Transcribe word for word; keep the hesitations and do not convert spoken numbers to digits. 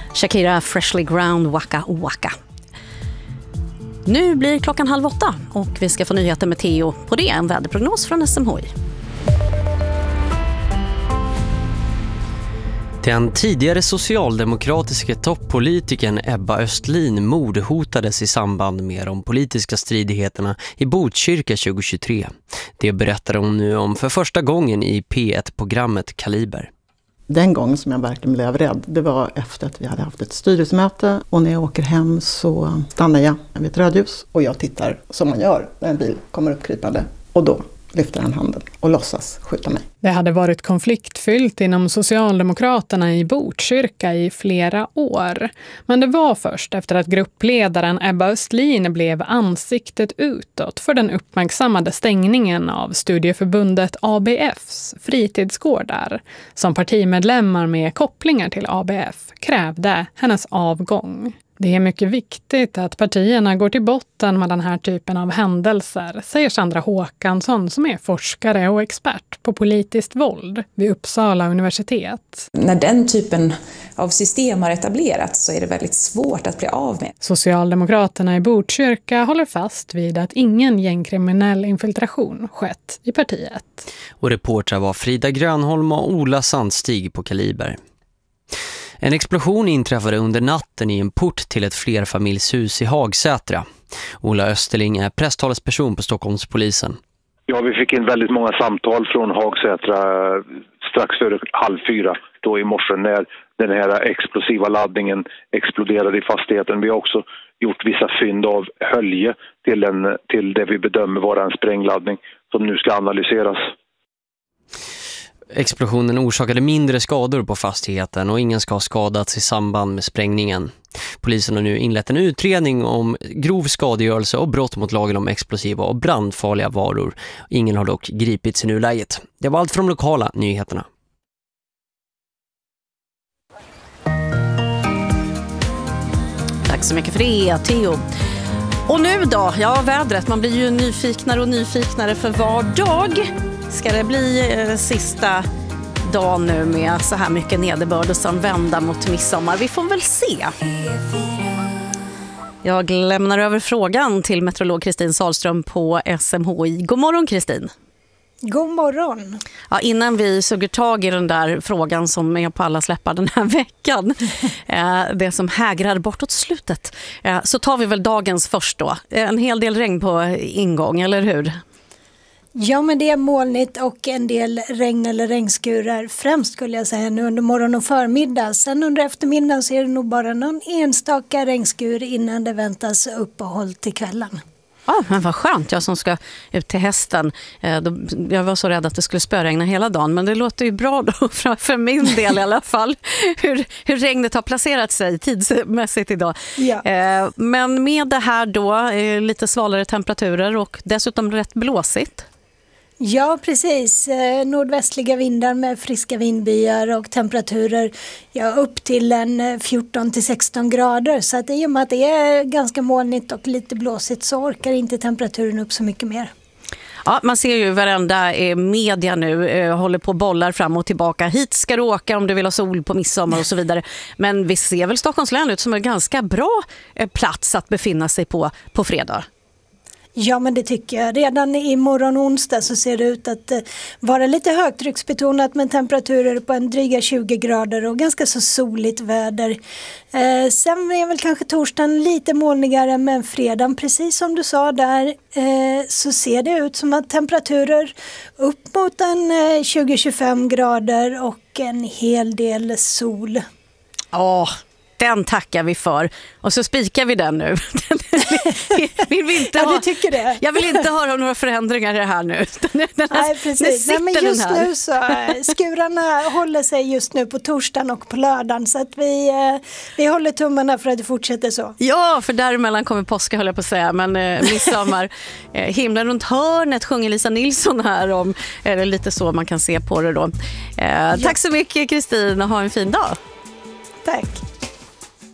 Shakira Freshly Ground Waka Waka. Nu blir klockan halv åtta och vi ska få nyheter med Theo på det, en väderprognos från S M H I. Den tidigare socialdemokratiska toppolitikern Ebba Östlin mordhotades i samband med de politiska stridigheterna i Botkyrka tjugohundratjugotre. Det berättar hon nu om för första gången i P ett-programmet Kaliber. Den gången som jag verkligen blev rädd, det var efter att vi hade haft ett styrelsemöte, och när jag åker hem så stannar jag vid ett rödljus och jag tittar som man gör när en bil kommer uppkrypande, och då lyfter han handen och låtsas skjuta mig. Det hade varit konfliktfyllt inom Socialdemokraterna i Botkyrka i flera år. Men det var först efter att gruppledaren Ebba Östlin blev ansiktet utåt för den uppmärksammade stängningen av studieförbundet A B F:s fritidsgårdar som partimedlemmar med kopplingar till A B F krävde hennes avgång. Det är mycket viktigt att partierna går till botten med den här typen av händelser, säger Sandra Håkansson som är forskare och expert på politiskt våld vid Uppsala universitet. När den typen av system har etablerats så är det väldigt svårt att bli av med. Socialdemokraterna i Botkyrka håller fast vid att ingen gängkriminell infiltration skett i partiet. Och reportrar var Frida Grönholm och Ola Sandstig på Kaliber. En explosion inträffade under natten i en port till ett flerfamiljshus i Hagsätra. Ola Österling är presstalesperson på Stockholmspolisen. Ja, vi fick in väldigt många samtal från Hagsätra strax före halv fyra då i morse när den här explosiva laddningen exploderade i fastigheten. Vi har också gjort vissa fynd av hölje till, en, till det vi bedömer vara en sprängladdning som nu ska analyseras. Explosionen orsakade mindre skador på fastigheten och ingen ska ha skadats i samband med sprängningen. Polisen har nu inlett en utredning om grov skadegörelse och brott mot lagen om explosiva och brandfarliga varor. Ingen har dock gripits i nuläget. Det var allt från de lokala nyheterna. Tack så mycket för det, Theo. Och nu då? Ja, vädret. Man blir ju nyfiknare och nyfiknare för var dag. Ska det bli eh, sista dagen nu med så här mycket nederbörd och som vända mot midsommar? Vi får väl se. Jag lämnar över frågan till meteorolog Kristin Sahlström på S M H I. God morgon, Kristin. God morgon. Ja, innan vi suger tag i den där frågan som är på alla släppar den här veckan, eh, det som hägrar bortåt slutet, eh, så tar vi väl dagens först då. En hel del regn på ingång, eller hur? Ja, men det är molnigt och en del regn eller regnskurar främst skulle jag säga nu under morgon och förmiddag. Sen under eftermiddagen så är det nog bara någon enstaka regnskur innan det väntas uppehåll till kvällen. Ja, ah, men vad skönt, jag som ska ut till hästen. Eh, då, jag var så rädd att det skulle spöregna hela dagen, men det låter ju bra då för, för min del i alla fall. Hur, hur regnet har placerat sig tidsmässigt idag. Ja. Eh, men med det här då, eh, lite svalare temperaturer och dessutom rätt blåsigt. Ja, precis. Nordvästliga vindar med friska vindbyar och temperaturer ja, upp till en fjorton till sexton grader. Så att i och med att det är ganska molnigt och lite blåsigt så orkar inte temperaturen upp så mycket mer. Ja, man ser ju varenda eh, media nu eh, håller på bollar fram och tillbaka. Hit ska du åka om du vill ha sol på midsommar och så vidare. Men vi ser väl Stockholms län ut som en ganska bra eh, plats att befinna sig på på fredag. Ja, men det tycker jag. Redan imorgon onsdag så ser det ut att eh, vara lite högtrycksbetonat med temperaturer på en dryga tjugo grader och ganska så soligt väder. Eh, sen är väl kanske torsdagen lite molnigare, men fredagen, precis som du sa där, eh, så ser det ut som att temperaturer upp mot en eh, tjugo till tjugofem grader och en hel del sol. Ja, den tackar vi för. Och så spikar vi den nu. vill vi inte ha, ja, du tycker det. Jag vill inte höra om några förändringar i det här nu. Den, den här, Nej, precis. Nej, men just nu så skurarna håller sig just nu på torsdagen och på lördagen. Så att vi, vi håller tummarna för att det fortsätter så. Ja, för däremellan kommer påska, höll jag på att säga. Men eh, midsommar, eh, himlen runt hörnet sjunger Lisa Nilsson här om. Eller lite så man kan se på det då. Eh, ja. Tack så mycket, Kristin, och ha en fin dag. Tack.